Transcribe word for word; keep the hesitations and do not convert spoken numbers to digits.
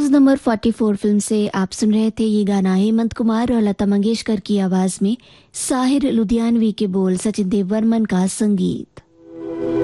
House number चौवालीस film से आप सुन रहे थे ये गाना। हेमंत कुमार और लता मंगेशकर की आवाज में, साहिर लुधियानवी के बोल, सचिन देव बर्मन का संगीत।